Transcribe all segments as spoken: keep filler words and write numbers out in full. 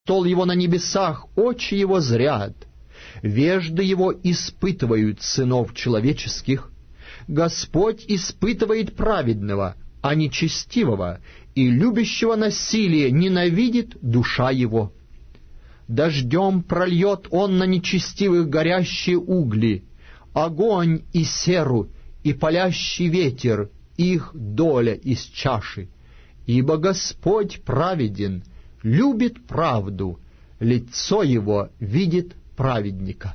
Стол его на небесах, очи его зрят. Вежды его испытывают сынов человеческих. Господь испытывает праведного, а нечестивого, и любящего насилие ненавидит душа его. Дождем прольет он на нечестивых горящие угли, огонь и серу, и палящий ветер, их доля из чаши. Ибо Господь праведен, любит правду, лицо его видит праведника.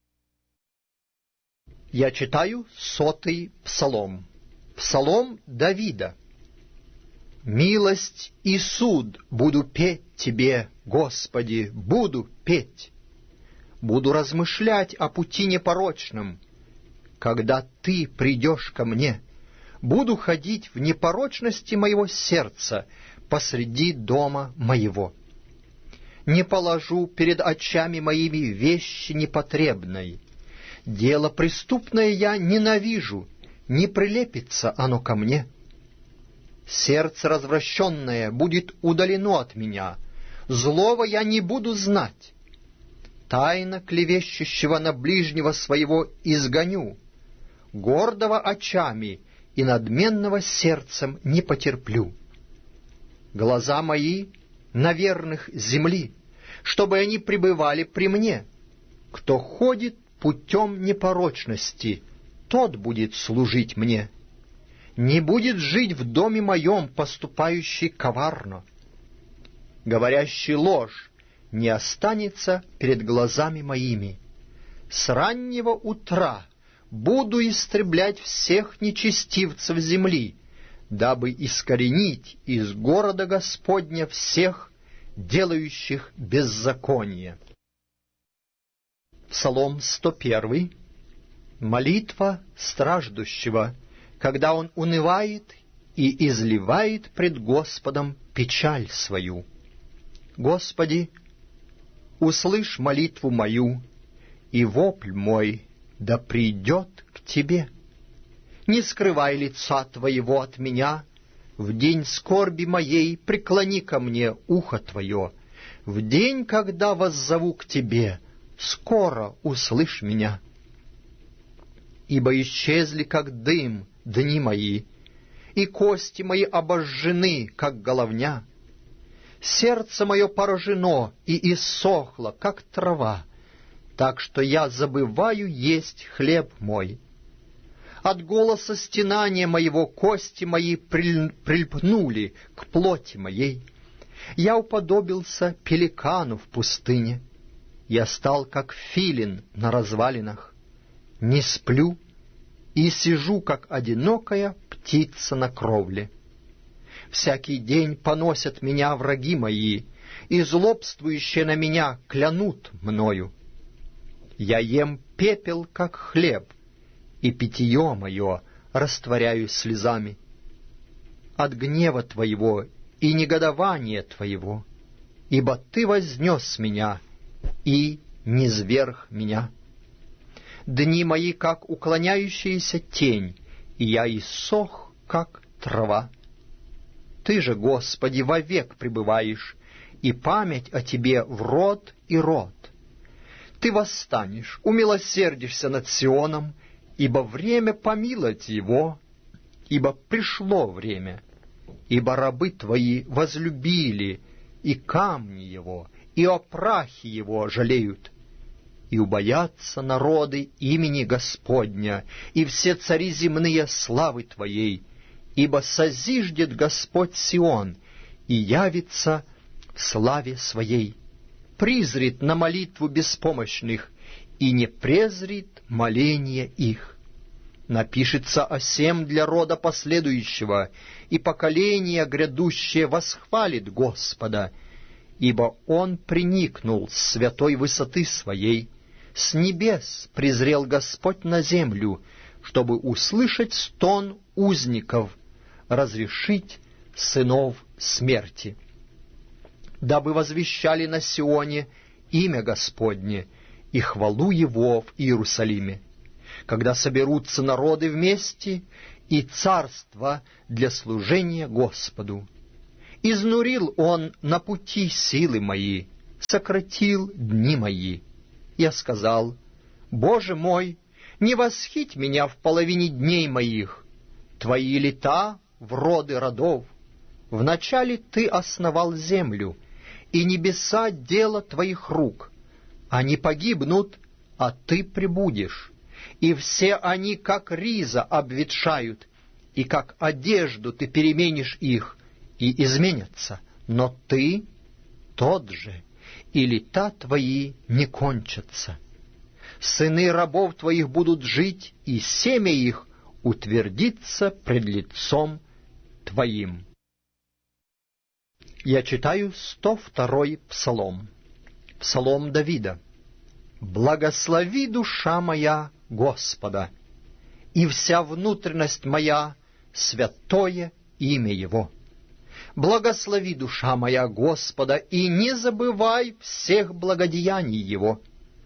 Я читаю сотый псалом. Псалом Давида. «Милость и суд буду петь Тебе, Господи, буду петь. Буду размышлять о пути непорочном. Когда Ты придешь ко мне, буду ходить в непорочности моего сердца посреди дома моего. Не положу перед очами моими вещи непотребной. Дело преступное я ненавижу, не прилепится оно ко мне. Сердце развращенное будет удалено от меня, злого я не буду знать. Тайно клевещущего на ближнего своего изгоню, гордого очами и надменного сердцем не потерплю. Глаза мои на верных земли, чтобы они пребывали при мне. Кто ходит путем непорочности, тот будет служить мне. Не будет жить в доме моем поступающий коварно. Говорящий ложь не останется перед глазами моими. С раннего утра буду истреблять всех нечестивцев земли, дабы искоренить из города Господня всех, делающих беззаконие». Псалом сто первый. Молитва страждущего, когда он унывает и изливает пред Господом печаль свою. Господи, услышь молитву мою, и вопль мой да придет к Тебе. Не скрывай лица Твоего от меня, в день скорби моей преклони ко мне ухо Твое, в день, когда воззову к Тебе, скоро услышь меня. Ибо исчезли, как дым, дни мои, и кости мои обожжены, как головня. Сердце мое поражено и иссохло, как трава, так что я забываю есть хлеб мой. От голоса стенания моего кости мои прильпнули к плоти моей. Я уподобился пеликану в пустыне. Я стал, как филин на развалинах. Не сплю и сижу, как одинокая птица на кровле. Всякий день поносят меня враги мои, и злобствующие на меня клянут мною. Я ем пепел, как хлеб, и питье мое растворяю слезами. От гнева Твоего и негодования Твоего, ибо Ты вознес меня и низвергх меня. Дни мои, как уклоняющаяся тень, и я иссох, как трава. Ты же, Господи, вовек пребываешь, и память о Тебе в род и род. Ты восстанешь, умилосердишься над Сионом, ибо время помиловать его, ибо пришло время, ибо рабы Твои возлюбили и камни его, и о прахе его жалеют. И убоятся народы имени Господня, и все цари земные славы Твоей, ибо созиждет Господь Сион, и явится в славе Своей, призрит на молитву беспомощных, и не презрит моление их. Напишется о сем для рода последующего, и поколение грядущее восхвалит Господа, ибо Он приникнул с святой высоты Своей, с небес презрел Господь на землю, чтобы услышать стон узников, разрешить сынов смерти. Дабы возвещали на Сионе имя Господне и хвалу Его в Иерусалиме, когда соберутся народы вместе и царства для служения Господу. Изнурил Он на пути силы мои, сократил дни мои. Я сказал: Боже мой, не восхить меня в половине дней моих. Твои лета в роды родов. Вначале Ты основал землю, и небеса — дело Твоих рук. Они погибнут, а Ты пребудешь, и все они, как риза, обветшают, и как одежду Ты переменишь их, и изменятся. Но Ты тот же, и лета Твои не кончатся. Сыны рабов Твоих будут жить, и семя их утвердится пред лицом Твоим. Я читаю сто второй псалом. Псалом Давида. «Благослови, душа моя, Господа, и вся внутренность моя святое имя Его. Благослови, душа моя, Господа, и не забывай всех благодеяний Его.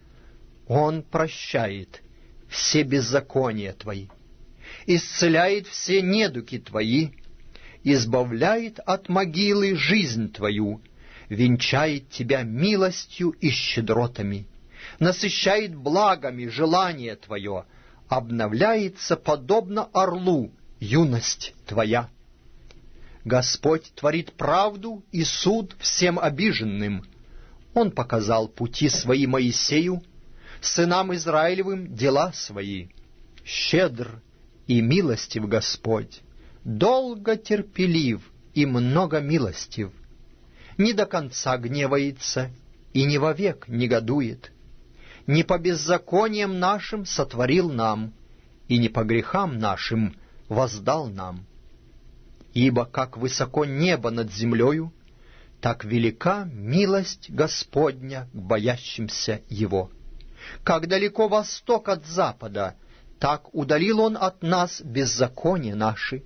Он прощает все беззакония Твои, исцеляет все недуги Твои, избавляет от могилы жизнь Твою, венчает Тебя милостью и щедротами, насыщает благами желание Твое, обновляется подобно орлу юность Твоя. Господь творит правду и суд всем обиженным. Он показал пути Свои Моисею, сынам Израилевым дела Свои. Щедр и милостив Господь, долго терпелив и много милостив. Не до конца гневается и не вовек негодует. Не по беззакониям нашим сотворил нам, и не по грехам нашим воздал нам. Ибо как высоко небо над землею, так велика милость Господня к боящимся Его. Как далеко восток от запада, так удалил Он от нас беззакония наши.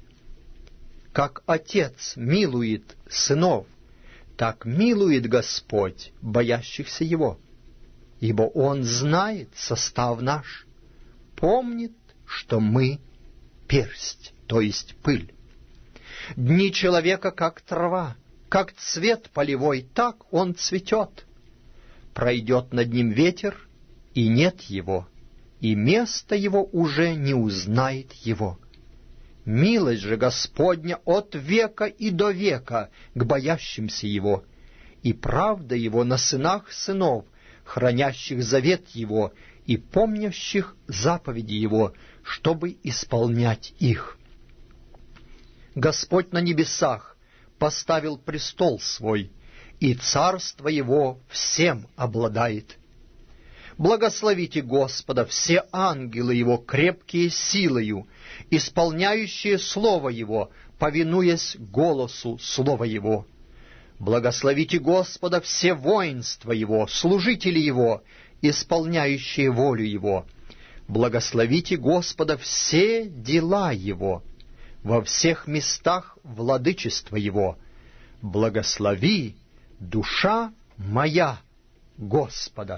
Как Отец милует сынов, так милует Господь боящихся Его. Ибо Он знает состав наш, помнит, что мы персть, то есть пыль. Дни человека, как трава, как цвет полевой, так он цветет. Пройдет над ним ветер, и нет его, и место его уже не узнает его. Милость же Господня от века и до века к боящимся Его, и правда Его на сынах сынов, хранящих завет Его и помнящих заповеди Его, чтобы исполнять их. Господь на небесах поставил престол Свой, и царство Его всем обладает. Благословите Господа все ангелы Его, крепкие силою, исполняющие Слово Его, повинуясь голосу Слова Его. Благословите Господа все воинства Его, служители Его, исполняющие волю Его. Благословите Господа все дела Его, во всех местах владычества Его. Благослови, душа моя, Господа.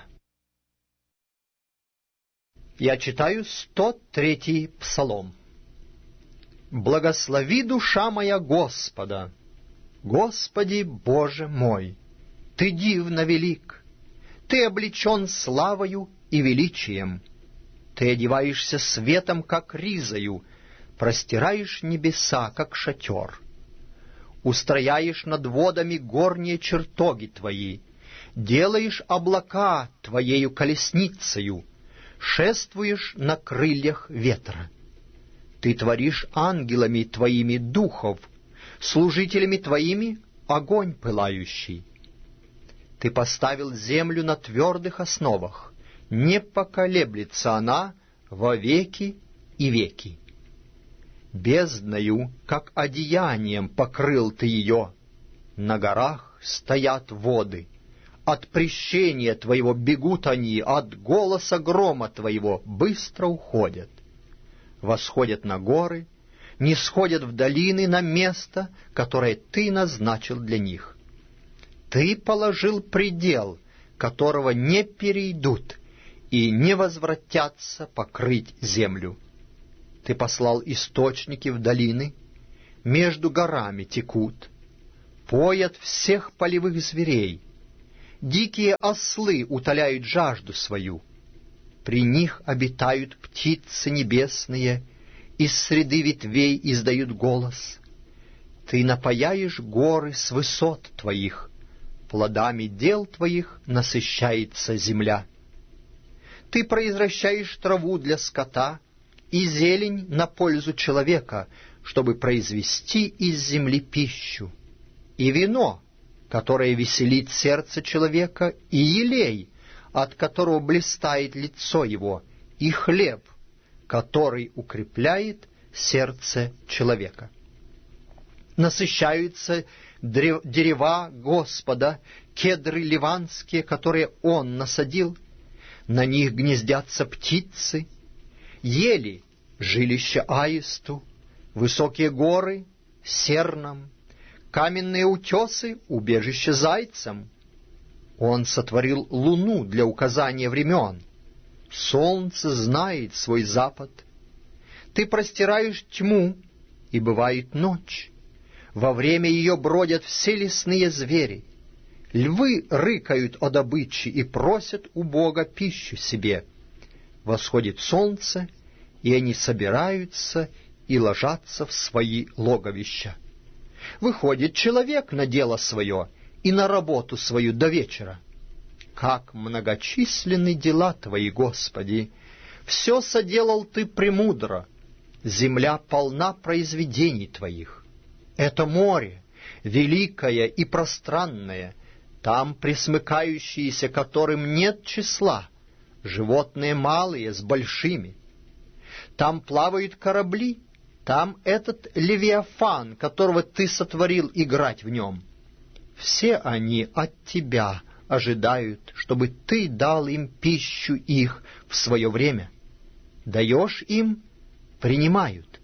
Я читаю сто третий псалом. Благослови, душа моя, Господа. Господи, Боже мой, Ты дивно велик, Ты облечен славою и величием. Ты одеваешься светом, как ризою, простираешь небеса, как шатер. Устрояешь над водами горние чертоги Твои, делаешь облака Твоею колесницею, шествуешь на крыльях ветра. Ты творишь ангелами Твоими духов, служителями Твоими огонь пылающий. Ты поставил землю на твердых основах, не поколеблется она во веки и веки. Бездною, как одеянием, покрыл Ты ее, на горах стоят воды. От прещения Твоего бегут они, от голоса грома Твоего быстро уходят. Восходят на горы, не сходят в долины на место, которое Ты назначил для них. Ты положил предел, которого не перейдут и не возвратятся покрыть землю. Ты послал источники в долины, между горами текут, поят всех полевых зверей. Дикие ослы утоляют жажду свою. При них обитают птицы небесные, из среды ветвей издают голос. Ты напояешь горы с высот твоих, плодами дел твоих насыщается земля. Ты произвращаешь траву для скота и зелень на пользу человека, чтобы произвести из земли пищу, и вино, которое веселит сердце человека, и елей, от которого блистает лицо его, и хлеб, который укрепляет сердце человека. Насыщаются дерева Господа, кедры ливанские, которые Он насадил, на них гнездятся птицы, ели жилище аисту, высокие горы — сернам, каменные утесы — убежище зайцам. Он сотворил луну для указания времен, солнце знает свой запад. Ты простираешь тьму, и бывает ночь. Во время ее бродят все лесные звери. Львы рыкают о добыче и просят у Бога пищу себе. Восходит солнце, и они собираются и ложатся в свои логовища. Выходит человек на дело свое и на работу свою до вечера. Как многочисленны дела Твои, Господи! Все соделал Ты премудро, земля полна произведений Твоих. Это море, великое и пространное, там пресмыкающиеся, которым нет числа, животные малые с большими. Там плавают корабли, там этот Левиафан, которого Ты сотворил играть в нем. Все они от Тебя ожидают, чтобы Ты дал им пищу их в свое время. Даешь им — принимают.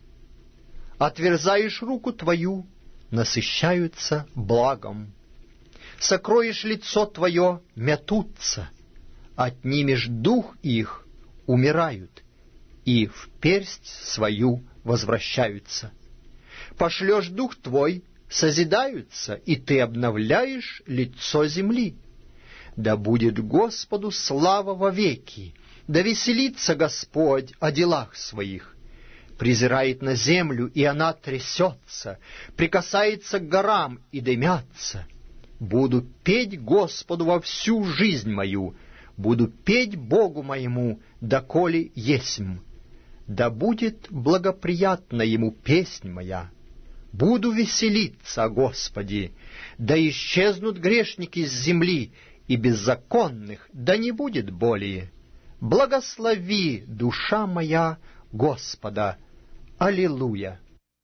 Отверзаешь руку Твою — насыщаются благом. Сокроешь лицо Твое — метутся. Отнимешь дух их — умирают, и в персть свою возвращаются. Пошлешь дух Твой — созидаются, и Ты обновляешь лицо земли. Да будет Господу слава вовеки, да веселится Господь о делах Своих. Презирает на землю, и она трясется, прикасается к горам, и дымятся. Буду петь Господу во всю жизнь мою, буду петь Богу моему, доколе есмь. Да будет благоприятна Ему песнь моя. Буду веселиться о Господе, да исчезнут грешники с земли, и беззаконных да не будет более. Благослови, душа моя, Господа. Аллилуйя!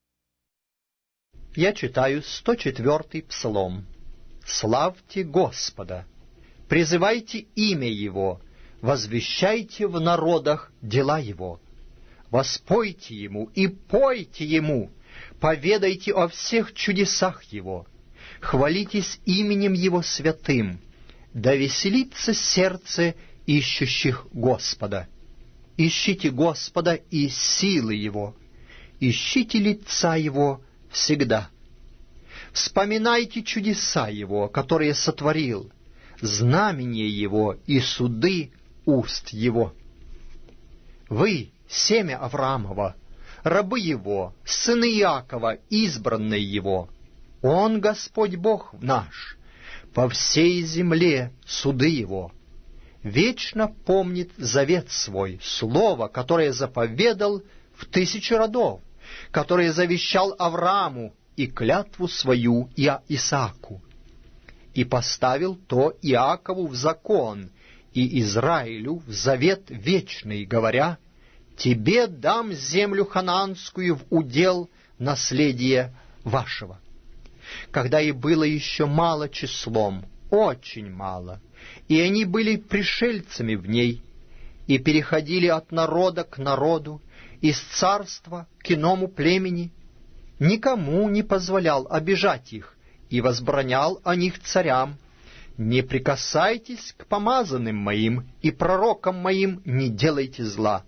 Я читаю сто четвёртый псалом. Славьте Господа! Призывайте имя Его, возвещайте в народах дела Его. Воспойте Ему и пойте Ему, поведайте о всех чудесах Его. Хвалитесь именем Его святым, да веселится сердце ищущих Господа. Ищите Господа и силы Его, ищите лица Его всегда. Вспоминайте чудеса Его, которые сотворил, знамения Его и суды уст Его. Вы, семя Авраамова, рабы Его, сыны Иакова, избранные Его. Он, Господь Бог наш, по всей земле суды Его. Вечно помнит завет свой, слово, которое заповедал в тысячи родов, которое завещал Аврааму, и клятву свою Исааку. И поставил то Иакову в закон, и Израилю в завет вечный, говоря: «Тебе дам землю ханаанскую в удел наследие вашего». Когда и было еще мало числом, очень мало, и они были пришельцами в ней, и переходили от народа к народу, из царства к иному племени, никому не позволял обижать их и возбранял о них царям: «Не прикасайтесь к помазанным моим, и пророкам моим не делайте зла».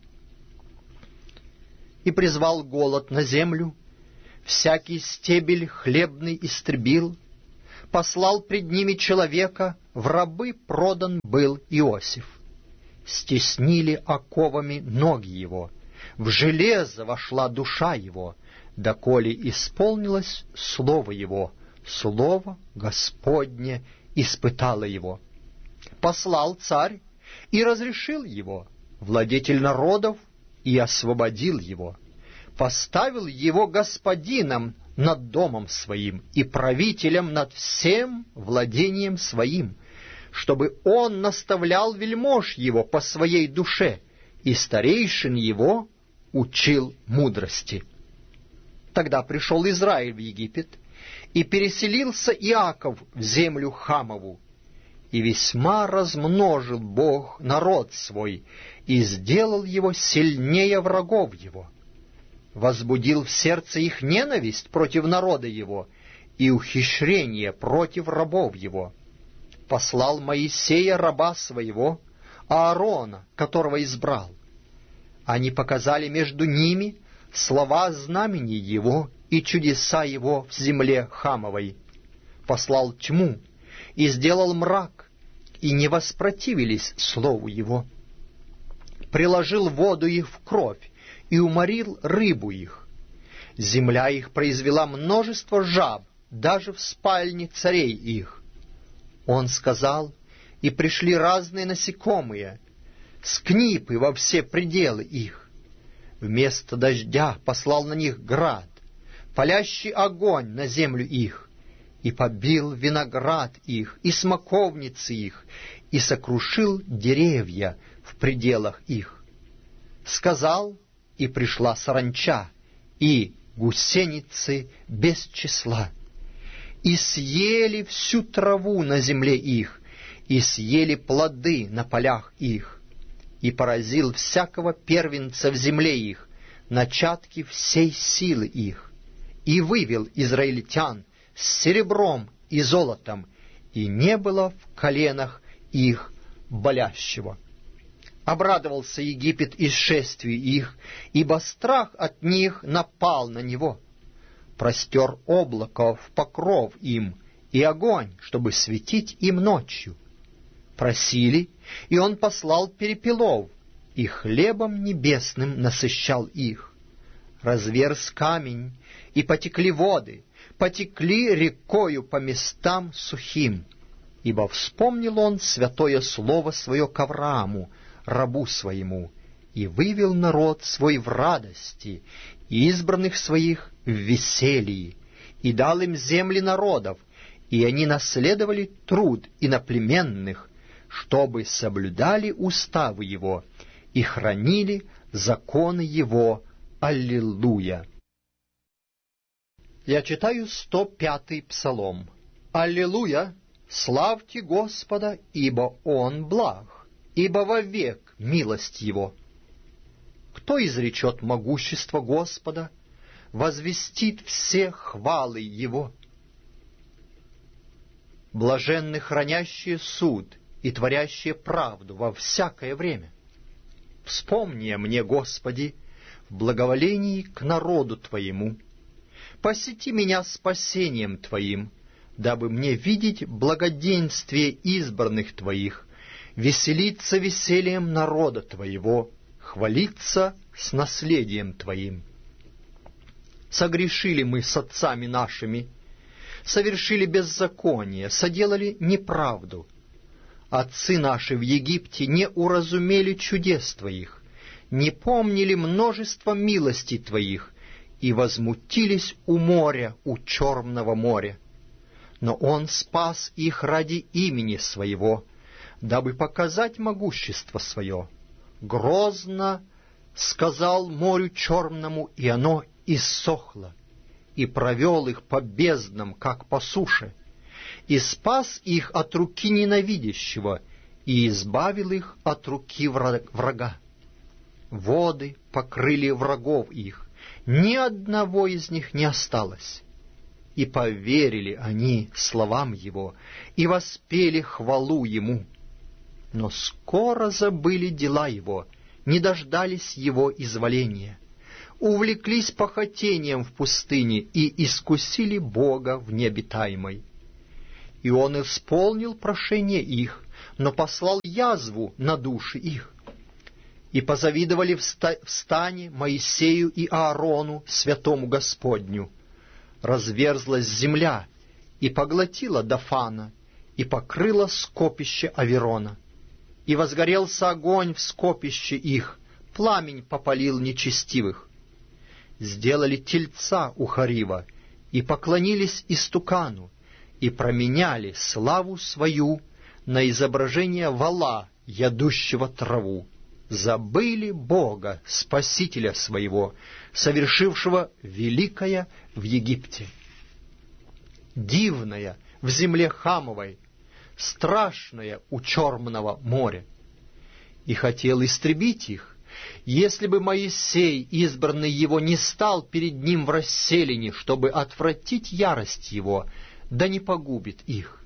И призвал голод на землю, всякий стебель хлебный истребил, послал пред ними человека, в рабы продан был Иосиф. Стеснили оковами ноги его, в железо вошла душа его, доколе исполнилось слово его, слово Господне испытало его. Послал царь и разрешил его, владетель народов, и освободил его, поставил его господином над домом своим и правителем над всем владением своим, чтобы он наставлял вельмож его по своей душе, и старейшин его учил мудрости. Тогда пришел Израиль в Египет, и переселился Иаков в землю Хамову, и весьма размножил Бог народ свой, и сделал его сильнее врагов его. Возбудил в сердце их ненависть против народа его и ухищрение против рабов его. Послал Моисея, раба своего, Аарона, которого избрал. Они показали между ними слова знамени его и чудеса его в земле Хамовой. Послал тьму и сделал мрак, и не воспротивились слову его. Приложил воду их в кровь и уморил рыбу их. Земля их произвела множество жаб, даже в спальне царей их. Он сказал, и пришли разные насекомые, скнипы во все пределы их. Вместо дождя послал на них град, палящий огонь на землю их, и побил виноград их, и смоковницы их, и сокрушил деревья в пределах их. Сказал, и пришла саранча, и гусеницы без числа, и съели всю траву на земле их, и съели плоды на полях их, и поразил всякого первенца в земле их, начатки всей силы их, и вывел израильтян с серебром и золотом, и не было в коленах их болящего. Обрадовался Египет исшествию их, ибо страх от них напал на него. Простер облако в покров им, и огонь, чтобы светить им ночью. Просили, и он послал перепелов, и хлебом небесным насыщал их. Разверз камень, и потекли воды, потекли рекою по местам сухим, ибо вспомнил он святое слово свое к Аврааму, рабу своему, и вывел народ свой в радости, и избранных своих в веселье, и дал им земли народов, и они наследовали труд иноплеменных, чтобы соблюдали уставы его и хранили законы его. Аллилуйя! Я читаю сто пятый псалом. Аллилуйя! Славьте Господа, ибо Он благ, ибо вовек милость Его. Кто изречет могущество Господа, возвестит все хвалы Его? Блаженны хранящие суд и творящие правду во всякое время. Вспомни мне, Господи, в благоволении к народу Твоему. Посети меня спасением Твоим, дабы мне видеть благоденствие избранных Твоих, веселиться весельем народа Твоего, хвалиться с наследием Твоим. Согрешили мы с отцами нашими, совершили беззаконие, соделали неправду. Отцы наши в Египте не уразумели чудес Твоих, не помнили множество милостей Твоих, и возмутились у моря, у Черного моря. Но Он спас их ради имени Своего, дабы показать могущество Свое. Грозно сказал морю Черному, и оно иссохло, и провел их по безднам, как по суше, и спас их от руки ненавидящего, и избавил их от руки врага. Воды покрыли врагов их, ни одного из них не осталось. И поверили они словам Его, и воспели хвалу Ему. Но скоро забыли дела Его, не дождались Его изволения, увлеклись похотением в пустыне и искусили Бога в необитаемой. и он исполнил прошение их, но послал язву на души их. И позавидовали в стане Моисею и Аарону, святому Господню. Разверзлась земля, и поглотила Дафана, и покрыла скопище Аверона. И возгорелся огонь в скопище их, пламень попалил нечестивых. Сделали тельца у Харива, и поклонились истукану, и променяли славу свою на изображение вола, ядущего траву. Забыли Бога, Спасителя своего, совершившего великое в Египте. Дивное в земле Хамовой, страшное у Черного моря. И хотел истребить их, если бы Моисей, избранный его, не стал перед ним в расселине, чтобы отвратить ярость его, да не погубит их.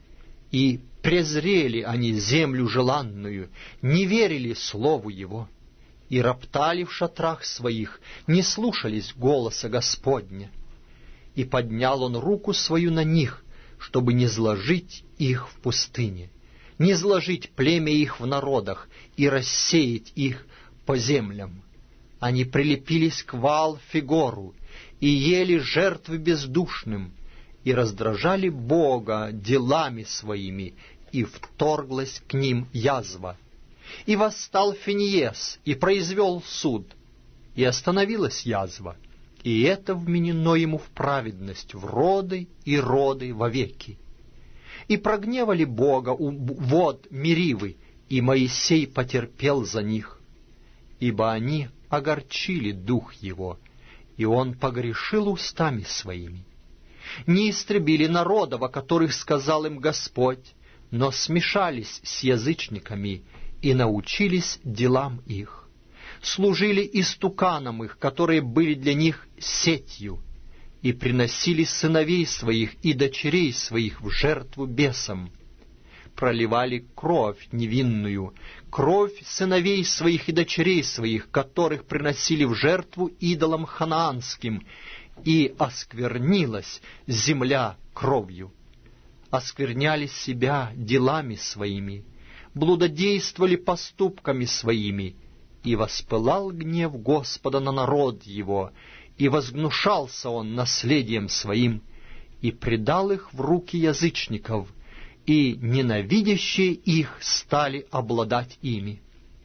И презрели они землю желанную, не верили слову его, и роптали в шатрах своих, не слушались голоса Господня. И поднял он руку свою на них, чтобы не зложить их в пустыне, не зложить племя их в народах и рассеять их по землям. Они прилепились к Ваал-Фигору и ели жертвы бездушным, и раздражали Бога делами своими, и вторглась к ним язва. И восстал Финиес, и произвел суд, и остановилась язва, и это вменено ему в праведность, в роды и роды вовеки. И прогневали Бога у вод Меривы, и Моисей потерпел за них, ибо они огорчили дух его, и он погрешил устами своими. Не истребили народов, о которых сказал им Господь, но смешались с язычниками и научились делам их. Служили истуканам их, которые были для них сетью, и приносили сыновей своих и дочерей своих в жертву бесам. Проливали кровь невинную, кровь сыновей своих и дочерей своих, которых приносили в жертву идолам ханаанским, и осквернилась земля кровью. Оскверняли себя делами своими, блудодействовали поступками своими, и воспылал гнев Господа на народ его, и возгнушался он наследием своим, и предал их в руки язычников, и ненавидящие их стали обладать ими.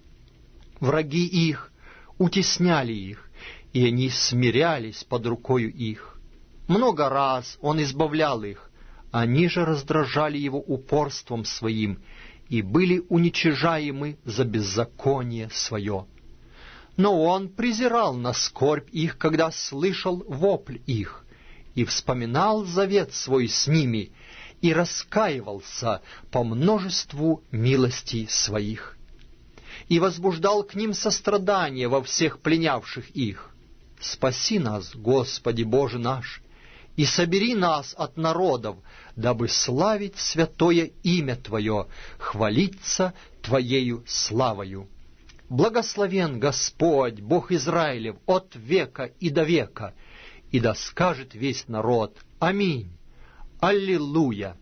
Враги их утесняли их, и они смирялись под рукою их. Много раз он избавлял их, они же раздражали его упорством своим, и были уничижаемы за беззаконие свое. Но он презирал на скорбь их, когда слышал вопль их, и вспоминал завет свой с ними, и раскаивался по множеству милостей своих, и возбуждал к ним сострадание во всех пленявших их. Спаси нас, Господи Боже наш, и собери нас от народов, дабы славить святое имя Твое, хвалиться Твоею славою. Благословен Господь, Бог Израилев, от века и до века, и да скажет весь народ: Аминь. Аллилуйя.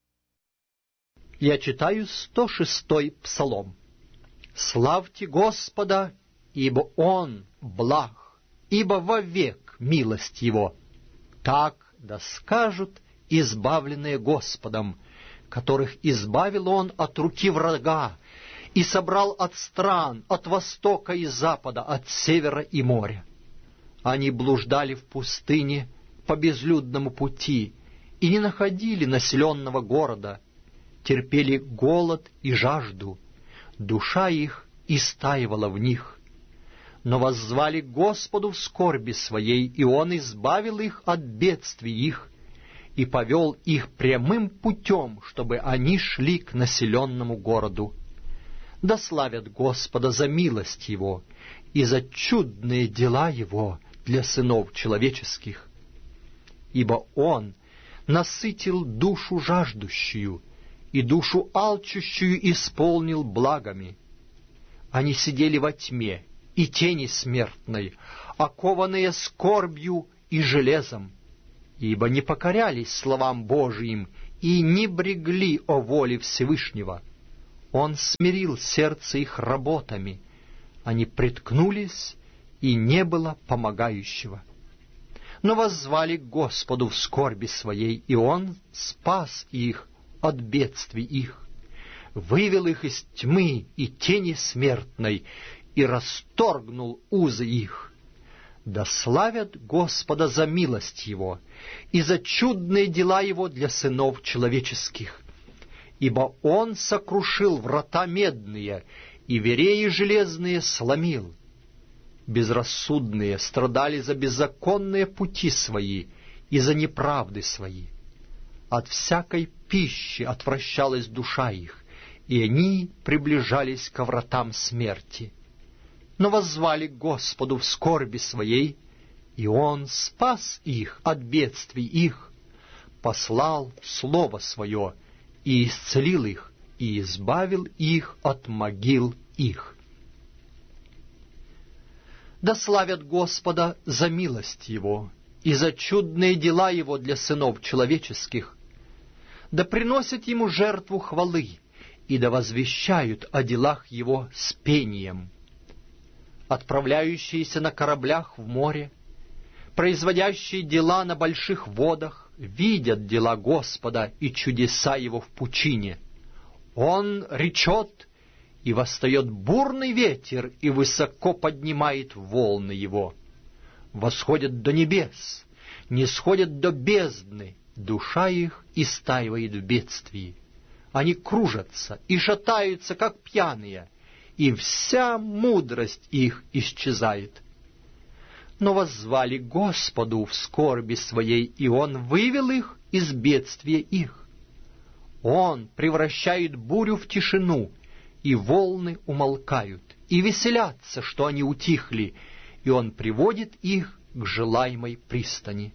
Я читаю сто шестой псалом. Славьте Господа, ибо Он благ, ибо вовек милость Его. Так да скажут избавленные Господом, которых избавил Он от руки врага, и собрал от стран, от востока и запада, от севера и моря. Они блуждали в пустыне по безлюдному пути и не находили населенного города, терпели голод и жажду, душа их истаивала в них. Но воззвали к Господу в скорби своей, и Он избавил их от бедствий их и повел их прямым путем, чтобы они шли к населенному городу. Да славят Господа за милость Его и за чудные дела Его для сынов человеческих. Ибо Он насытил душу жаждущую, и душу алчущую исполнил благами. Они сидели во тьме и тени смертной, окованные скорбью и железом, ибо не покорялись словам Божиим и не брегли о воле Всевышнего. Он смирил сердце их работами. Они приткнулись, и не было помогающего. Но воззвали к Господу в скорби своей, и Он спас их от бедствий их, вывел их из тьмы и тени смертной, и расторгнул узы их. Да славят Господа за милость Его и за чудные дела Его для сынов человеческих. Ибо Он сокрушил врата медные, и вереи железные сломил. Безрассудные страдали за беззаконные пути свои и за неправды свои. От всякой пищи отвращалась душа их, и они приближались ко вратам смерти. Но воззвали к Господу в скорби своей, и Он спас их от бедствий их, послал Слово Свое, и исцелил их, и избавил их от могил их. Да славят Господа за милость Его и за чудные дела Его для сынов человеческих. Да приносят Ему жертву хвалы, и да возвещают о делах Его с пением. Отправляющиеся на кораблях в море, производящие дела на больших водах, видят дела Господа и чудеса Его в пучине. Он речет, и восстает бурный ветер, и высоко поднимает волны Его. Восходят до небес, нисходят до бездны, душа их истаивает в бедствии. Они кружатся и шатаются, как пьяные, и вся мудрость их исчезает. Но воззвали Господу в скорби своей, и Он вывел их из бедствия их. Он превращает бурю в тишину, и волны умолкают, и веселятся, что они утихли, и Он приводит их к желаемой пристани.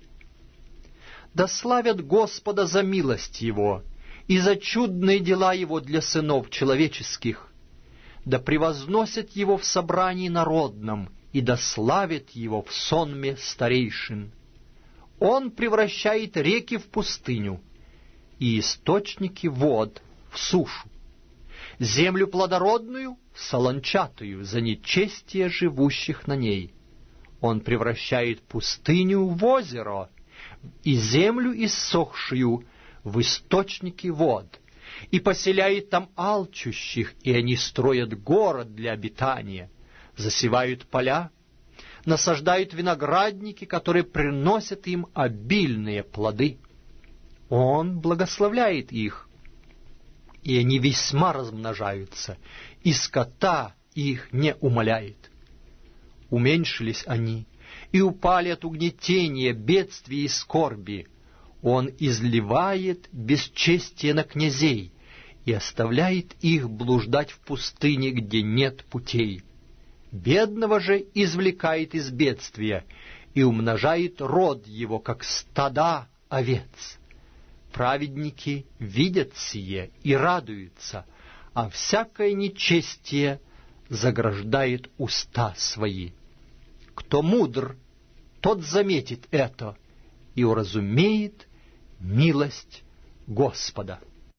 Да славят Господа за милость Его и за чудные дела Его для сынов человеческих. Да превозносят Его в собрании народном, и да славят Его в сонме старейшин. Он превращает реки в пустыню, и источники вод в сушу, землю плодородную — солончатую за нечестие живущих на ней. Он превращает пустыню в озеро, и землю иссохшую в источники вод, и поселяет там алчущих, и они строят город для обитания, засевают поля, насаждают виноградники, которые приносят им обильные плоды. Он благословляет их, и они весьма размножаются, и скота их не умаляет. Уменьшились они, и упали от угнетения, бедствий и скорби. Он изливает бесчестие на князей и оставляет их блуждать в пустыне, где нет путей. Бедного же извлекает из бедствия и умножает род его, как стада овец. Праведники видят сие и радуются, а всякое нечестие заграждает уста свои. Кто мудр, тот заметит это и уразумеет милость Господа.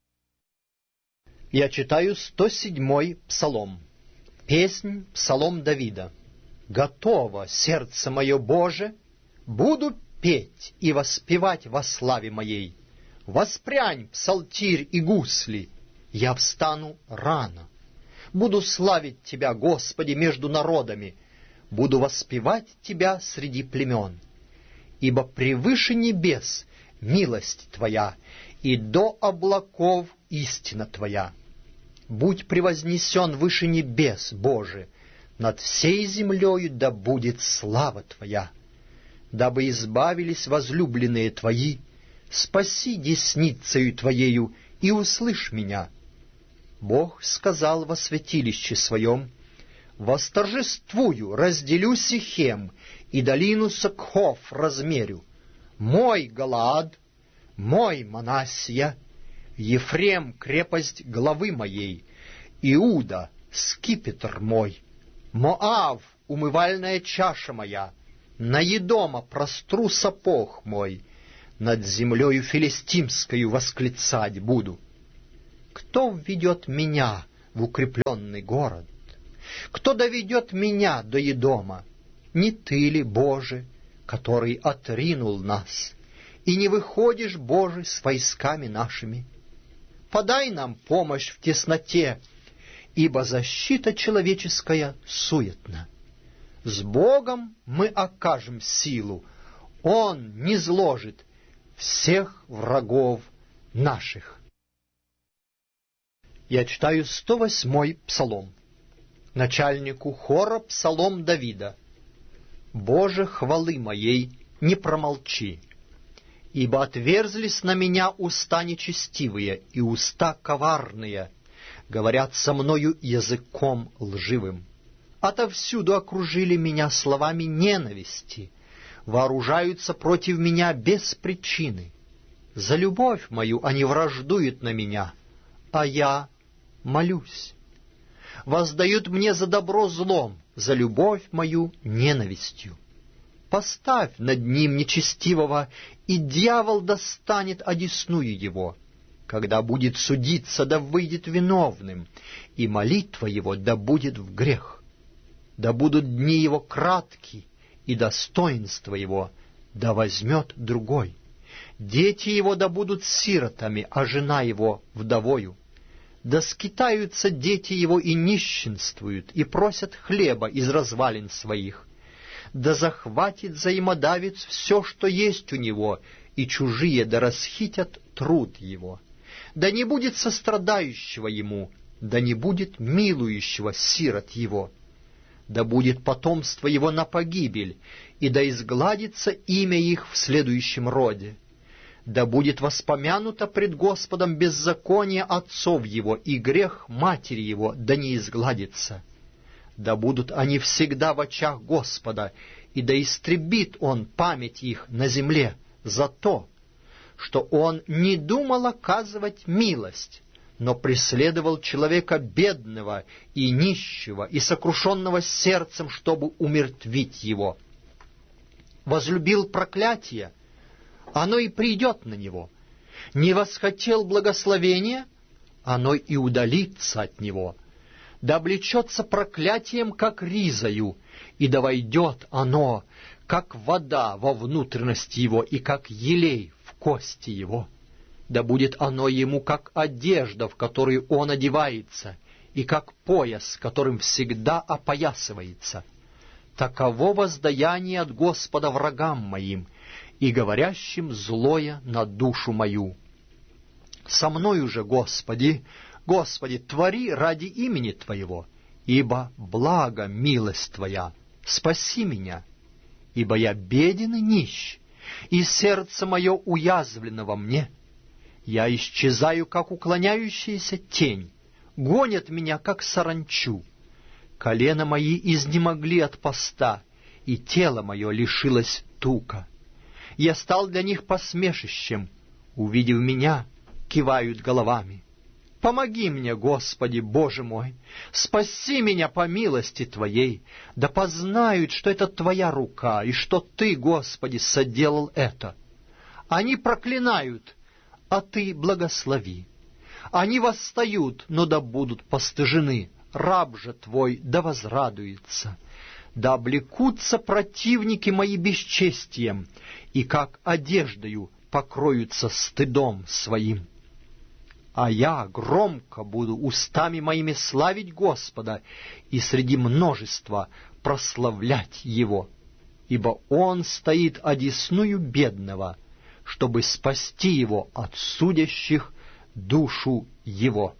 Я читаю сто седьмой псалом. Песнь, псалом Давида. «Готово сердце мое, Боже, буду петь и воспевать во славе моей. Воспрянь псалтирь и гусли, я встану рано. Буду славить Тебя, Господи, между народами, буду воспевать Тебя среди племен. Ибо превыше небес милость Твоя, и до облаков истина Твоя. Будь превознесен выше небес, Боже, над всей землею да будет слава Твоя. Дабы избавились возлюбленные Твои, спаси десницею Твоею и услышь меня. Бог сказал во святилище Своем: восторжествую, разделю Сихем, и долину Сокхов размерю. Мой Галаад, мой Манассия, Ефрем — крепость главы моей, Иуда — скипетр мой, Моав — умывальная чаша моя, на Едома простру сапог мой, над землею филистимскою восклицать буду. Кто введет меня в укрепленный город? Кто доведет меня до Едома? Не ты ли, Боже, который отринул нас, и не выходишь, Боже, с войсками нашими? Подай нам помощь в тесноте, ибо защита человеческая суетна. С Богом мы окажем силу, Он низложит всех врагов наших. Я читаю сто восьмой псалом. Начальнику хора псалом Давида. «Боже, хвалы моей, не промолчи, ибо отверзлись на меня уста нечестивые и уста коварные, говорят со мною языком лживым. Отовсюду окружили меня словами ненависти, вооружаются против меня без причины. За любовь мою они враждуют на меня, а я молюсь. Воздают мне за добро злом, за любовь мою ненавистью. Поставь над ним нечестивого, и дьявол достанет одесную его. Когда будет судиться, да выйдет виновным, и молитва его да будет в грех. Да будут дни его кратки, и достоинство его да возьмет другой. Дети его да будут сиротами, а жена его вдовою. Да скитаются дети его и нищенствуют, и просят хлеба из развалин своих. Да захватит взаимодавец все, что есть у него, и чужие да расхитят труд его. Да не будет сострадающего ему, да не будет милующего сирот его. Да будет потомство его на погибель, и да изгладится имя их в следующем роде. Да будет воспомянуто пред Господом беззаконие отцов его, и грех матери его да не изгладится. Да будут они всегда в очах Господа, и да истребит Он память их на земле за то, что Он не думал оказывать милость, но преследовал человека бедного и нищего, и сокрушенного сердцем, чтобы умертвить его. Возлюбил проклятие, оно и придет на него. Не восхотел благословения, оно и удалится от него. Да облечется проклятием, как ризою, и да войдет оно, как вода во внутренность его, и как елей в кости его. Да будет оно ему, как одежда, в которую он одевается, и как пояс, которым всегда опоясывается. Таково воздаяние от Господа врагам моим, и говорящим злое на душу мою. Со мною же, Господи, Господи, твори ради имени Твоего, ибо благо милость Твоя, спаси меня, ибо я беден и нищ, и сердце мое уязвлено во мне. Я исчезаю, как уклоняющаяся тень, гонят меня, как саранчу. Колена мои изнемогли от поста, и тело мое лишилось тука. Я стал для них посмешищем, увидев меня, кивают головами. Помоги мне, Господи, Боже мой, спаси меня по милости Твоей, да познают, что это Твоя рука, и что Ты, Господи, соделал это. Они проклинают, а Ты благослови. Они восстают, но да будут постыжены, раб же Твой да возрадуется. Да облекутся противники мои бесчестием, и как одеждою покроются стыдом своим. А я громко буду устами моими славить Господа и среди множества прославлять Его, ибо Он стоит одесную бедного, чтобы спасти его от судящих душу его.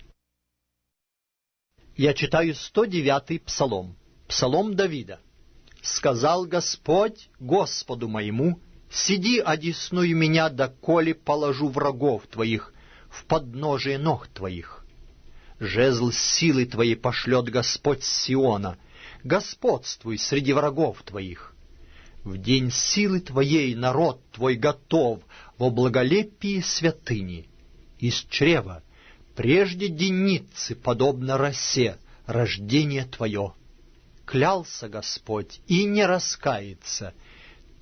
Я читаю сто девятый псалом, псалом Давида. «Сказал Господь Господу моему, сиди одесную меня, доколе положу врагов твоих в подножие ног твоих. Жезл силы твоей пошлет Господь с Сиона, господствуй среди врагов твоих. В день силы твоей народ твой готов во благолепии святыни. Из чрева прежде деницы, подобно росе, рождение твое. Клялся Господь и не раскается,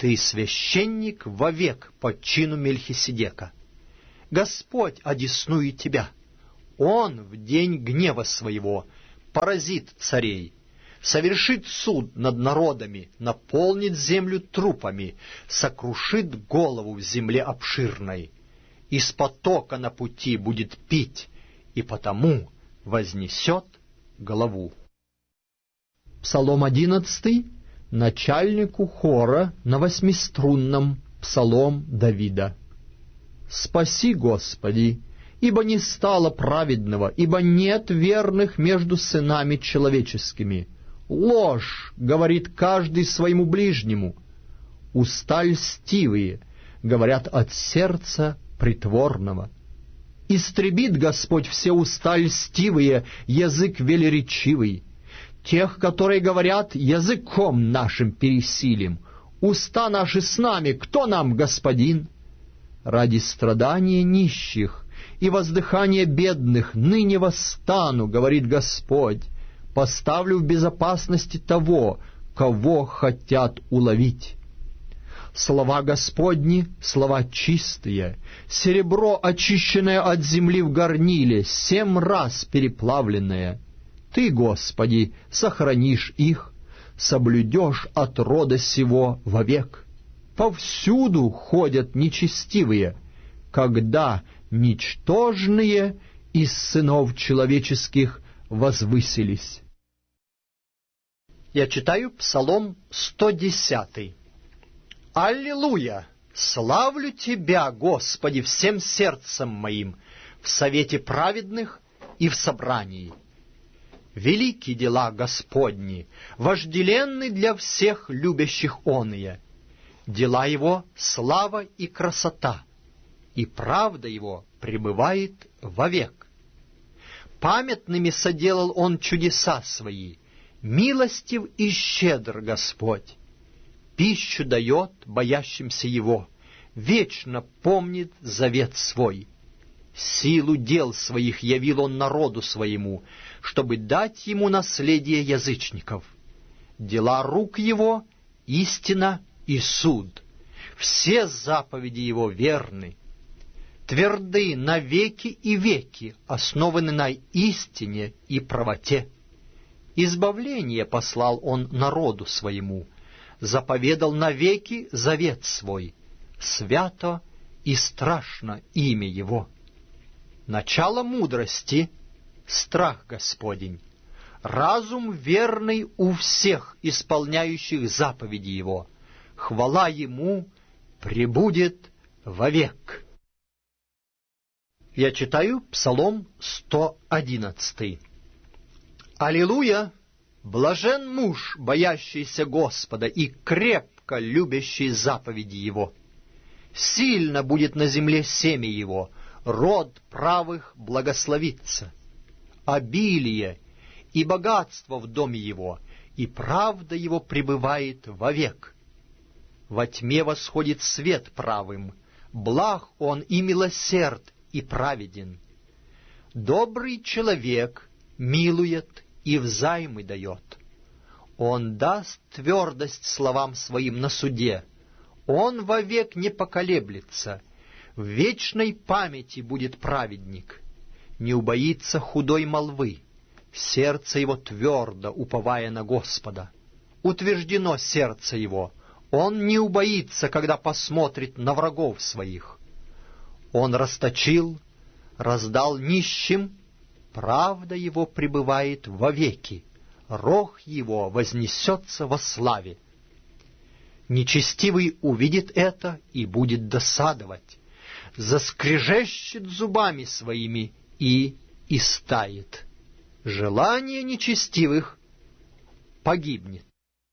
Ты священник вовек по чину Мельхиседека. Господь одесную тебя. Он в день гнева своего поразит царей, совершит суд над народами, наполнит землю трупами, сокрушит голову в земле обширной. Из потока на пути будет пить, и потому вознесет голову. Псалом одиннадцатый. Начальнику хора на восьмиструнном, псалом Давида. «Спаси, Господи, ибо не стало праведного, ибо нет верных между сынами человеческими. Ложь, говорит каждый своему ближнему. Уста льстивые, говорят от сердца притворного. Истребит Господь все уста льстивые, язык велеречивый. Тех, которые говорят, языком нашим пересилим. Уста наши с нами, кто нам господин? Ради страдания нищих и воздыхания бедных ныне восстану, говорит Господь, поставлю в безопасности того, кого хотят уловить. Слова Господни — слова чистые, серебро, очищенное от земли в горниле, семь раз переплавленное. Ты, Господи, сохранишь их, соблюдешь от рода сего вовек. Повсюду ходят нечестивые, когда ничтожные из сынов человеческих возвысились». Я читаю Псалом сто десятый. «Аллилуйя! Славлю Тебя, Господи, всем сердцем моим, в совете праведных и в собрании. Велики дела Господни, вожделенны для всех любящих оные. Дела Его — слава и красота, и правда Его пребывает вовек. Памятными соделал Он чудеса Свои, милостив и щедр Господь. Пищу дает боящимся Его, вечно помнит завет Свой. Силу дел Своих явил Он народу Своему, чтобы дать Ему наследие язычников. Дела рук Его — истина и суд. Все заповеди Его верны. Тверды навеки и веки, основаны на истине и правоте. Избавление послал Он народу Своему, заповедал навеки завет Свой. Свято и страшно имя Его. Начало мудрости — страх Господень, разум верный у всех исполняющих заповеди Его. Хвала Ему пребудет вовек». Я читаю Псалом сто одиннадцатый. «Аллилуйя! Блажен муж, боящийся Господа и крепко любящий заповеди Его. Сильно будет на земле семя Его, род правых благословится. Обилие и богатство в доме Его, и правда Его пребывает вовек. Во тьме восходит свет правым, благ Он и милосерд, и праведен. Добрый человек милует и взаймы дает. Он даст твердость словам своим на суде. Он вовек не поколеблется. В вечной памяти будет праведник. Не убоится худой молвы. Сердце его твердо, уповая на Господа. Утверждено сердце его. Он не убоится, когда посмотрит на врагов своих. Он расточил, раздал нищим, правда его пребывает вовеки, рог его вознесется во славе. Нечестивый увидит это и будет досадовать, заскрежещет зубами своими и истает. Желание нечестивых погибнет».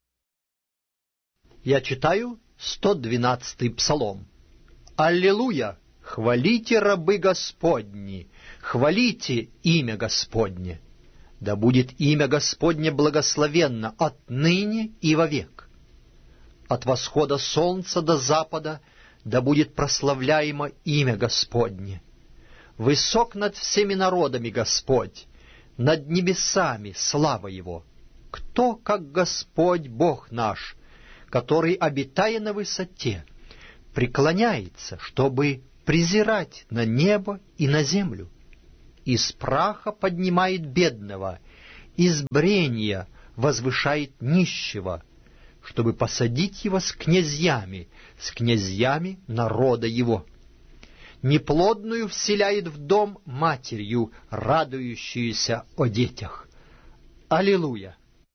Я читаю сто двенадцатый Псалом. «Аллилуйя! Хвалите рабы Господни, хвалите имя Господне. Да будет имя Господне благословенно отныне и вовек. От восхода солнца до запада да будет прославляемо имя Господне. Высок над всеми народами Господь, над небесами слава Его. Кто, как Господь Бог наш, который, обитая на высоте, преклоняется, чтобы презирать на небо и на землю. Из праха поднимает бедного, из брения возвышает нищего, чтобы посадить его с князьями, с князьями народа его. Неплодную вселяет в дом матерью, радующуюся о детях. Аллилуйя!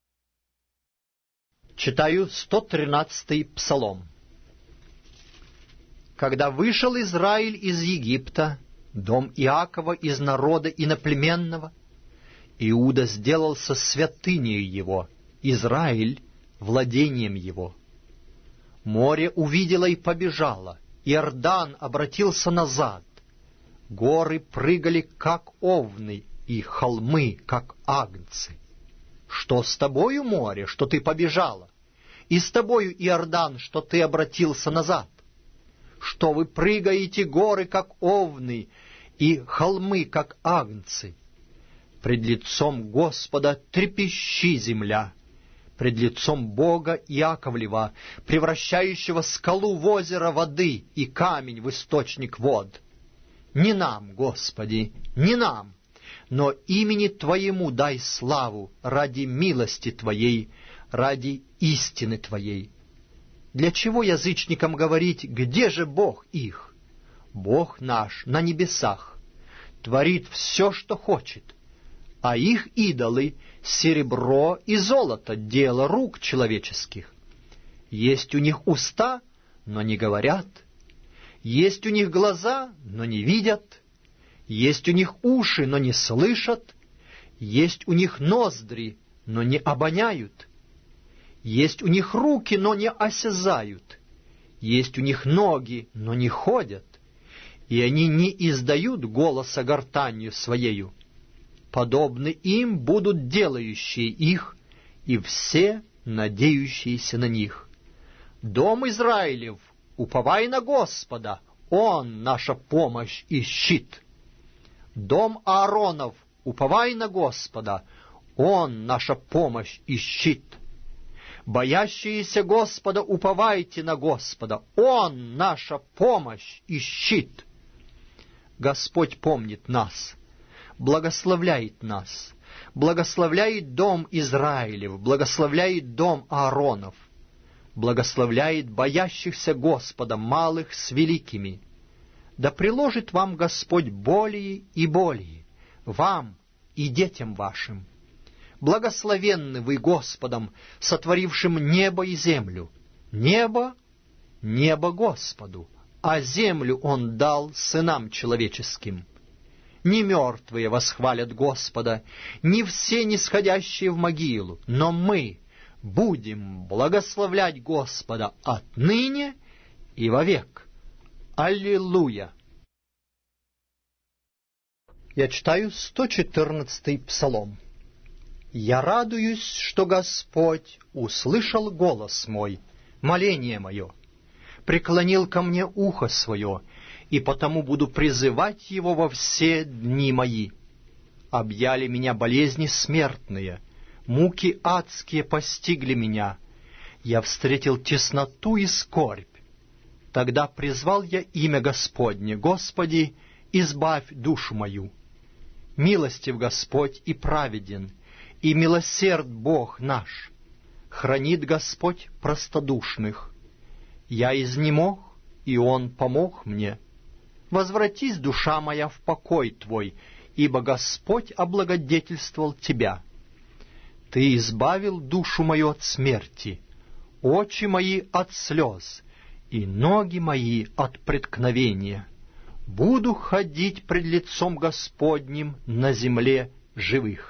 Читаю сто тринадцатый псалом. Когда вышел Израиль из Египта, дом Иакова из народа иноплеменного, Иуда сделался святыней его, Израиль — владением его. Море увидело и побежало, Иордан обратился назад, горы прыгали, как овны, и холмы, как агнцы. Что с тобою, море, что ты побежала? И с тобою, Иордан, что ты обратился назад? Что вы прыгаете, горы, как овны, и холмы, как агнцы? Пред лицом Господа трепещи земля, пред лицом Бога Иаковлева, превращающего скалу в озеро воды и камень в источник вод. Не нам, Господи, не нам, но имени Твоему дай славу ради милости Твоей, ради истины Твоей. Для чего язычникам говорить, где же Бог их? Бог наш на небесах творит все, что хочет, а их идолы — серебро и золото, дело рук человеческих. Есть у них уста, но не говорят, есть у них глаза, но не видят, есть у них уши, но не слышат, есть у них ноздри, но не обоняют, есть у них руки, но не осязают, есть у них ноги, но не ходят, и они не издают голоса гортанью своею. Подобны им будут делающие их, и все надеющиеся на них. Дом Израилев, уповай на Господа, Он наша помощь и щит. Дом Ааронов, уповай на Господа, Он наша помощь и щит. Боящиеся Господа, уповайте на Господа, Он наша помощь и щит. Господь помнит нас, благословляет нас, благословляет дом Израилев, благословляет дом Ааронов, благословляет боящихся Господа, малых с великими. Да приложит вам Господь более и более, вам и детям вашим. Благословенны вы Господом, сотворившим небо и землю. Небо — небо Господу, а землю Он дал сынам человеческим. Не мертвые восхвалят Господа, не все нисходящие в могилу, но мы будем благословлять Господа отныне и вовек. Аллилуйя! Я читаю сто четырнадцатый псалом. «Я радуюсь, что Господь услышал голос мой, моление мое, преклонил ко мне ухо свое, и потому буду призывать Его во все дни мои. Объяли меня болезни смертные, муки адские постигли меня. Я встретил тесноту и скорбь. Тогда призвал я имя Господне: Господи, избавь душу мою. Милостив Господь и праведен, и милосерд Бог наш. Хранит Господь простодушных. Я изнемог, и Он помог мне. Возвратись, душа моя, в покой Твой, ибо Господь облагодетельствовал тебя. Ты избавил душу мою от смерти, очи мои от слез, и ноги мои от преткновения. Буду ходить пред лицом Господним на земле живых».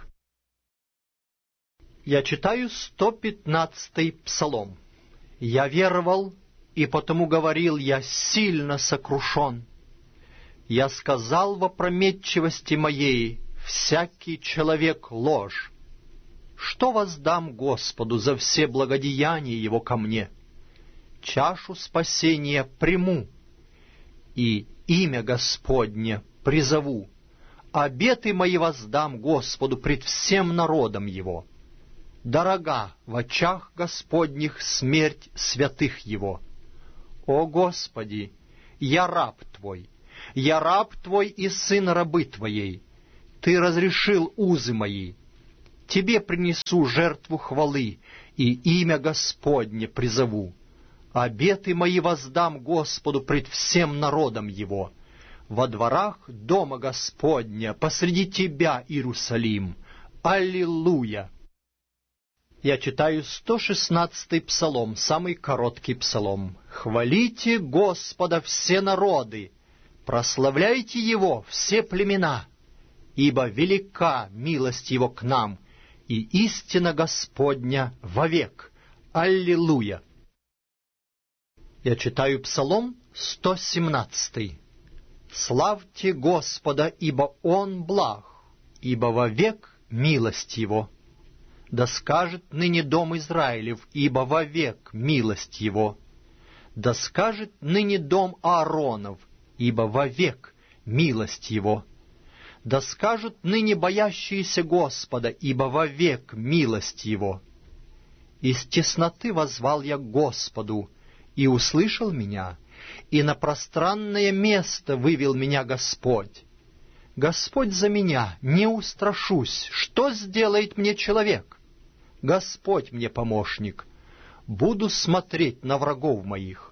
Я читаю сто пятнадцатый псалом. «Я веровал, и потому говорил я, сильно сокрушен. Я сказал в опрометчивости моей, всякий человек ложь. Что воздам Господу за все благодеяния Его ко мне? Чашу спасения приму, и имя Господне призову. Обеты мои воздам Господу пред всем народом Его. Дорога в очах Господних смерть святых Его. О Господи, я раб Твой, я раб Твой и сын рабы Твоей. Ты разрешил узы мои. Тебе принесу жертву хвалы, и имя Господне призову. Обеты мои воздам Господу пред всем народом Его. Во дворах дома Господня, посреди Тебя, Иерусалим. Аллилуйя! Я читаю сто шестнадцатый псалом, самый короткий псалом. «Хвалите Господа все народы, прославляйте Его все племена, ибо велика милость Его к нам, и истина Господня вовек. Аллилуйя!» Я читаю псалом сто семнадцатый. «Славьте Господа, ибо Он благ, ибо вовек милость Его. Да скажет ныне дом Израилев, ибо вовек милость Его. Да скажет ныне дом Ааронов, ибо вовек милость Его. Да скажут ныне боящиеся Господа, ибо вовек милость Его. Из тесноты воззвал я к Господу, и услышал меня, и на пространное место вывел меня Господь. Господь за меня, не устрашусь, что сделает мне человек? Господь мне помощник, буду смотреть на врагов моих.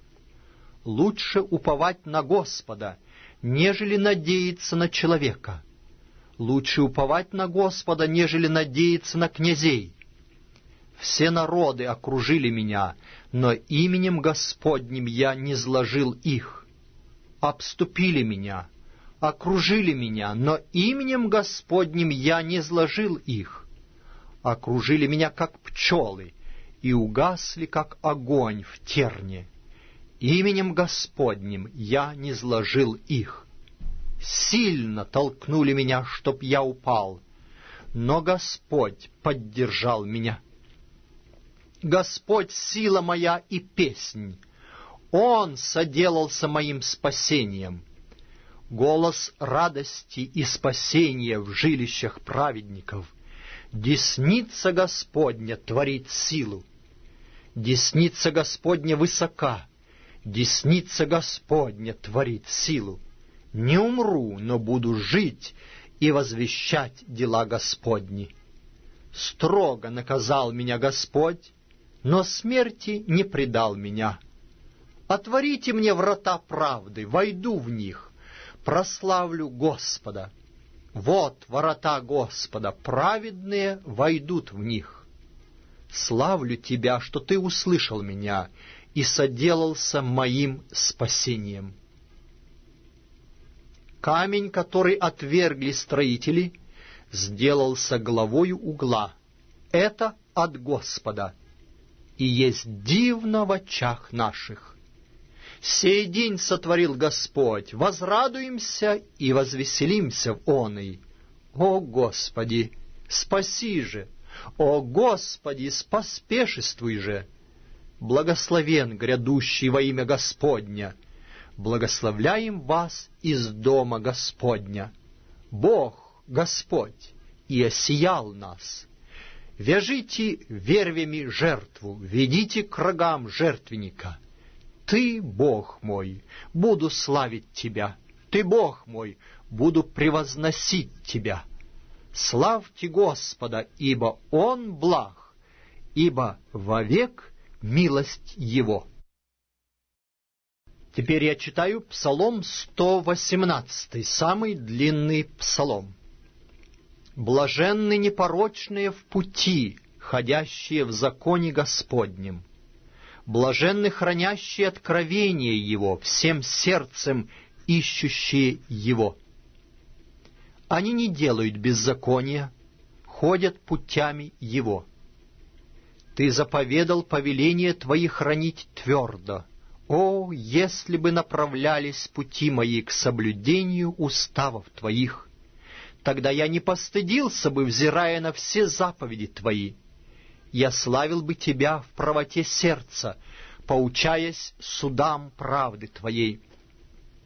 Лучше уповать на Господа, нежели надеяться на человека. Лучше уповать на Господа, нежели надеяться на князей. Все народы окружили меня, но именем Господним я не зложил их. Обступили меня, окружили меня, но именем Господним я не зложил их. Окружили меня, как пчелы, и угасли, как огонь в терне. Именем Господним я не зложил их. Сильно толкнули меня, чтоб я упал, но Господь поддержал меня. Господь — сила моя и песнь, Он соделался моим спасением. Голос радости и спасения в жилищах праведников. Десница Господня творит силу. Десница Господня высока, десница Господня творит силу. Не умру, но буду жить и возвещать дела Господни. Строго наказал меня Господь, но смерти не предал меня. Отворите мне врата правды, войду в них, прославлю Господа. Вот врата Господа, праведные войдут в них. Славлю Тебя, что Ты услышал меня и соделался моим спасением. Камень, который отвергли строители, сделался главою угла. Это от Господа, и есть дивно в очах наших. Сей день сотворил Господь, возрадуемся и возвеселимся в оный. О Господи, спаси же! О Господи, споспешествуй же! Благословен грядущий во имя Господня! Благословляем вас из дома Господня. Бог, Господь, и осиял нас. Вяжите вервями жертву, ведите к рогам жертвенника. Ты, Бог мой, буду славить Тебя. Ты, Бог мой, буду превозносить Тебя. Славьте Господа, ибо Он благ, ибо вовек милость Его. Теперь я читаю Псалом сто восемнадцатый, самый длинный псалом. «Блаженны непорочные в пути, ходящие в законе Господнем. Блаженны хранящие откровение Его, всем сердцем ищущие Его. Они не делают беззакония, ходят путями Его. Ты заповедал повеление Твои хранить твердо. О, если бы направлялись пути мои к соблюдению уставов Твоих! Тогда я не постыдился бы, взирая на все заповеди Твои. Я славил бы Тебя в правоте сердца, поучаясь судам правды Твоей.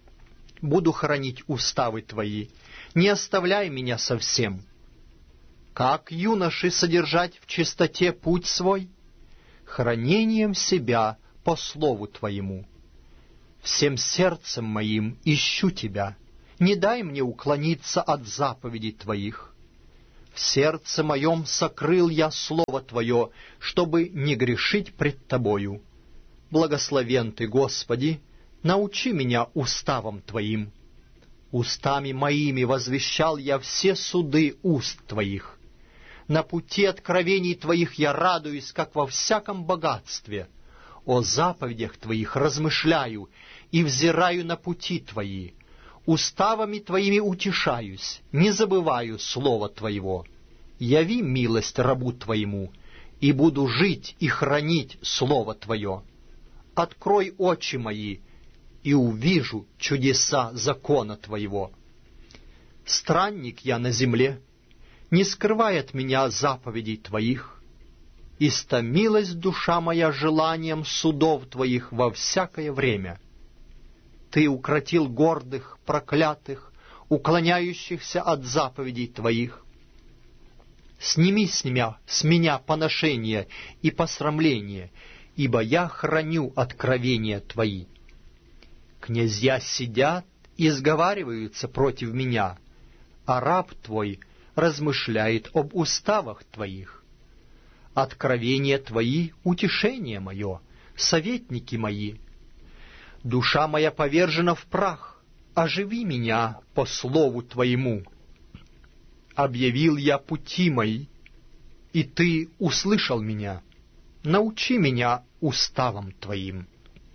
Буду хранить уставы Твои, не оставляй меня совсем. Как юноши содержать в чистоте путь свой? Хранением себя по слову Твоему. Всем сердцем моим ищу Тебя, не дай мне уклониться от заповедей Твоих. В сердце моем сокрыл я слово Твое, чтобы не грешить пред Тобою. Благословен Ты, Господи, научи меня уставам Твоим. Устами моими возвещал я все суды уст Твоих. На пути откровений Твоих я радуюсь, как во всяком богатстве. О заповедях Твоих размышляю и взираю на пути Твои. Уставами Твоими утешаюсь, не забываю слова Твоего. Яви милость рабу Твоему, и буду жить и хранить слово Твое. Открой очи мои, и увижу чудеса закона Твоего. Странник я на земле, не скрывай от меня заповедей Твоих. Истомилась душа моя желанием судов Твоих во всякое время. Ты укротил гордых, проклятых, уклоняющихся от заповедей Твоих. Сними с меня, с меня поношение и посрамление, ибо я храню откровения Твои. Князья сидят и сговариваются против меня, а раб Твой размышляет об уставах Твоих. Откровения Твои — утешение мое, советники мои. Душа моя повержена в прах, оживи меня по слову Твоему. Объявил я пути мои, и Ты услышал меня. Научи меня уставам Твоим.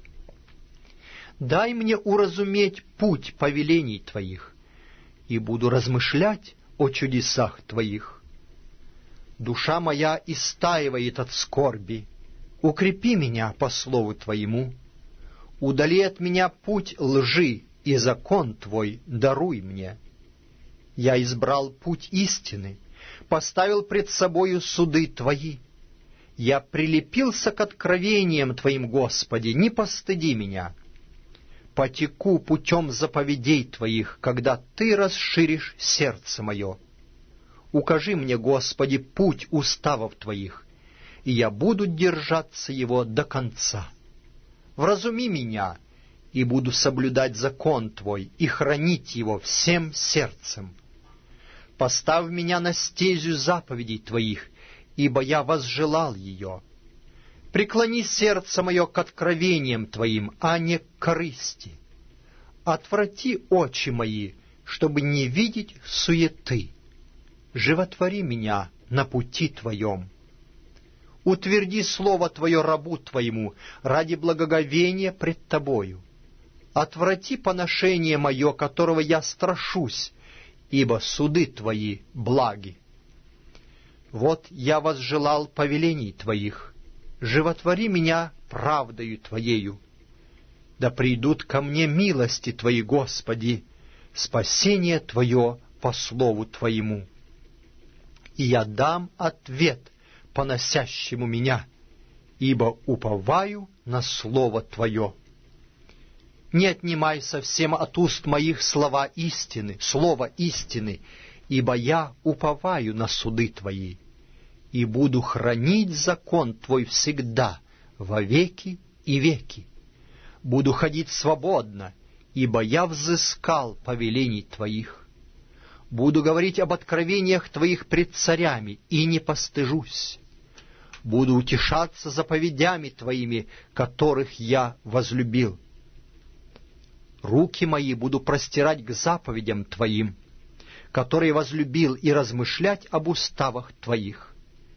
Дай мне уразуметь путь повелений Твоих, и буду размышлять о чудесах Твоих. Душа моя истаивает от скорби, укрепи меня по слову Твоему. Удали от меня путь лжи, и закон Твой даруй мне. Я избрал путь истины, поставил пред собою суды Твои. Я прилепился к откровениям Твоим, Господи, не постыди меня. Потеку путем заповедей Твоих, когда Ты расширишь сердце мое. Укажи мне, Господи, путь уставов Твоих, и я буду держаться его до конца. Вразуми меня, и буду соблюдать закон Твой и хранить его всем сердцем. Поставь меня на стезю заповедей Твоих, ибо я возжелал ее. Преклони сердце мое к откровениям Твоим, а не к корысти. Отврати очи мои, чтобы не видеть суеты. Животвори меня на пути Твоем. Утверди слово Твое рабу Твоему ради благоговения пред Тобою. Отврати поношение мое, которого я страшусь, ибо суды Твои благи. Вот я возжелал повелений Твоих, животвори меня правдою Твоею. Да придут ко мне милости Твои, Господи, спасение Твое по слову Твоему. И я дам ответ поносящему меня, ибо уповаю на слово Твое. Не отнимай совсем от уст моих слова истины, слово истины, ибо я уповаю на суды Твои, и буду хранить закон Твой всегда, во веки и веки. Буду ходить свободно, ибо я взыскал повелений Твоих. Буду говорить об откровениях Твоих пред царями, и не постыжусь. Буду утешаться заповедями Твоими, которых я возлюбил. Руки мои буду простирать к заповедям Твоим, которые возлюбил, и размышлять об уставах Твоих.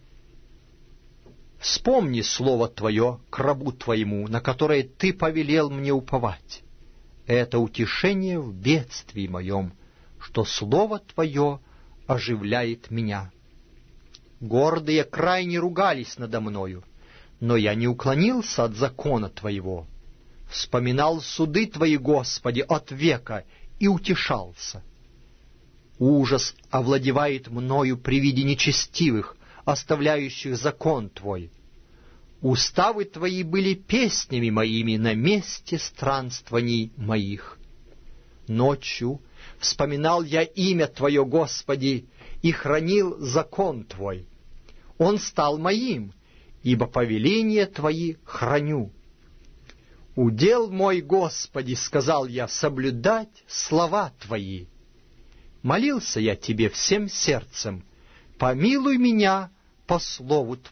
Вспомни слово Твое к рабу Твоему, на которое Ты повелел мне уповать. Это утешение в бедствии моем, что слово Твое оживляет меня. Гордые крайне ругались надо мною, но я не уклонился от закона Твоего. Вспоминал суды Твои, Господи, от века и утешался. Ужас овладевает мною при виде нечестивых, оставляющих закон Твой. Уставы Твои были песнями моими на месте странствований моих. Ночью вспоминал я имя Твое, Господи, и хранил закон Твой. Он стал моим, ибо повеления Твои храню. «Удел мой, Господи, — сказал я, — соблюдать слова Твои. Молился я Тебе всем сердцем, помилуй меня по слову Твоему».